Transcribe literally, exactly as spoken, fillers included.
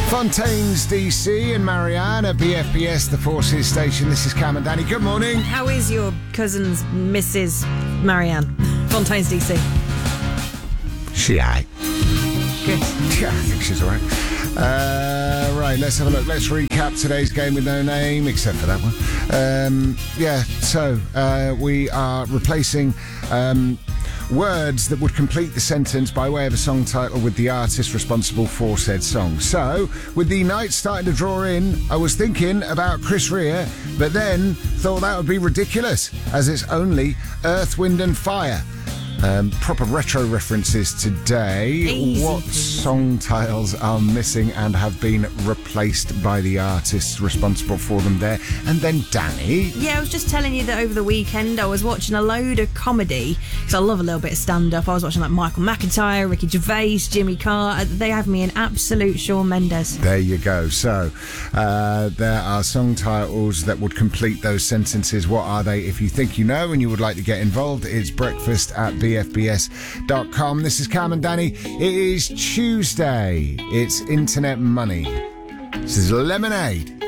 Fontaines D C and Marianne at B F B S, the Forces station. This is Cam and Danny. Good morning. How is your cousin's Missus Marianne? Fontaines D C. She aight. Good. Yeah, I think she's all right. Uh, right, let's have a look. Let's recap today's game with no name, except for that one. Um, yeah, so uh, we are replacing um, words that would complete the sentence by way of a song title with the artist responsible for said song. So, with the night starting to draw in, I was thinking about Chris Rea, but then thought that would be ridiculous, as it's only Earth, Wind and Fire. Um, proper retro references today. Easy. What song titles are missing and have been replaced by the artists responsible for them there? And then Danny. Yeah, I was just telling you that over the weekend I was watching a load of comedy, because I love a little bit of stand-up. I was watching like Michael McIntyre, Ricky Gervais, Jimmy Carr. They have me in absolute Shawn Mendes. There you go. So uh, there are song titles that would complete those sentences. What are they? If you think you know and you would like to get involved, it's breakfast at b f b s dot com. This is Cam and Danny. It is Tuesday. It's Internet Money. This is Lemonade.